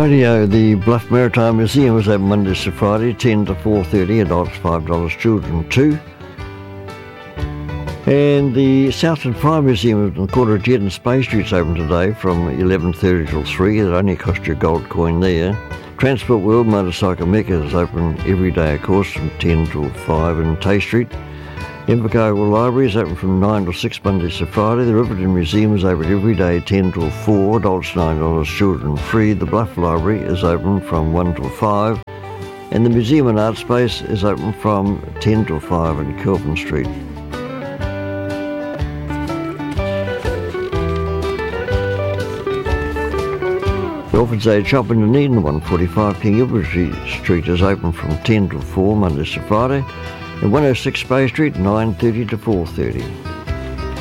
Radio, the Bluff Maritime Museum is open Mondays to Friday, 10 to 4:30, adults $5, children $2. And the Southland Fire Museum in the corner of Jet and Space Street is open today from 11:30 till 3. It only cost you a gold coin there. Transport World Motorcycle Mecca is open every day, of course, from 10 till 5 in Tay Street. Invercargill Library is open from 9 till 6 Mondays to Friday. The Riverton Museum is open every day 10 till 4, adults $9, children free. The Bluff Library is open from 1 till 5. And the Museum and Art Space is open from 10 till 5 in Kelvin Street. The Orphans Aid Shop in Dunedin, 145 King Edward Street is open from 10 till 4 Mondays to Friday. And 106 Bay Street, 9:30 to 4:30.